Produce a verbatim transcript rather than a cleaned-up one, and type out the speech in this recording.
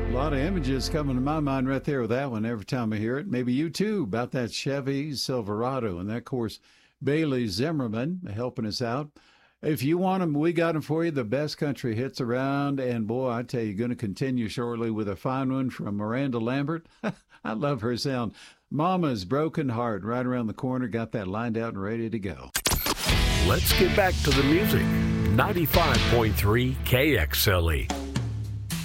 A lot of images coming to my mind right there with that one every time I hear it. Maybe you too, about that Chevy Silverado. And that, of course, Bailey Zimmerman helping us out. If you want them, we got them for you. The best country hits around. And, boy, I tell you, going to continue shortly with a fine one from Miranda Lambert. I love her sound. Mama's Broken Heart right around the corner. Got that lined out and ready to go. Let's get back to the music. ninety-five point three K X L E.